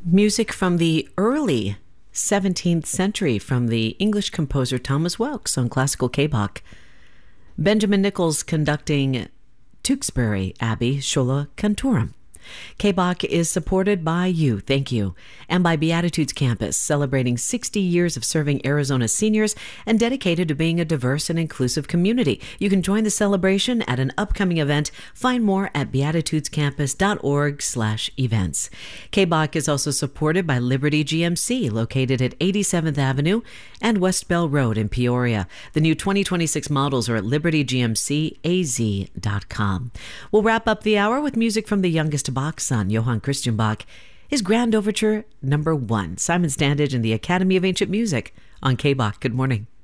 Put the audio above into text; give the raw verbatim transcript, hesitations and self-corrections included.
Music from the early seventeenth century from the English composer Thomas Welks on classical K-Bach. Benjamin Nichols conducting Tewkesbury Abbey Schola Cantorum. K-Bach is supported by you, thank you, and by Beatitudes Campus, celebrating sixty years of serving Arizona seniors and dedicated to being a diverse and inclusive community. You can join the celebration at an upcoming event. Find more at beatitudescampus.org slash events. K-Bach is also supported by Liberty G M C, located at eighty-seventh Avenue and West Bell Road in Peoria. The new twenty twenty-six models are at liberty g m c a z dot com. We'll wrap up the hour with music from the youngest Bach's son, Johann Christian Bach, his Grand Overture number one. Simon Standage and the Academy of Ancient Music on K-Bach. Good morning.